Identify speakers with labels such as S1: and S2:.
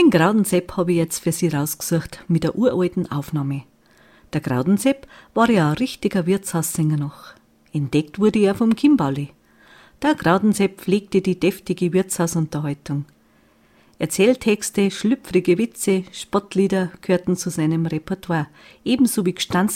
S1: Den Graudensepp habe ich jetzt für Sie rausgesucht mit der uralten Aufnahme. Der Graudensepp war ja ein richtiger Wirtshaussänger noch. Entdeckt wurde er vom Kimberli. Der Graudensepp pflegte die deftige Wirtshausunterhaltung. Erzähltexte, schlüpfrige Witze, Spottlieder gehörten zu seinem Repertoire, ebenso wie